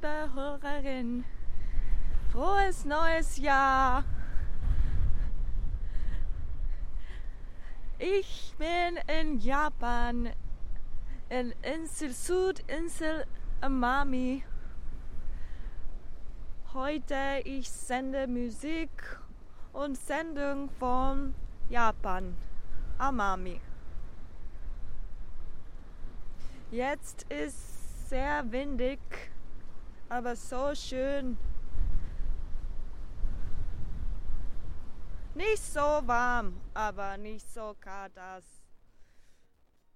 liebe Hörerin, frohes neues Jahr. Ich bin in Japan, in Südinsel Amami. Heute ich sende Musik und Sendung von Japan, Amami. Jetzt ist sehr windig, aber so schön. Nicht so warm, aber nicht so kalt, dass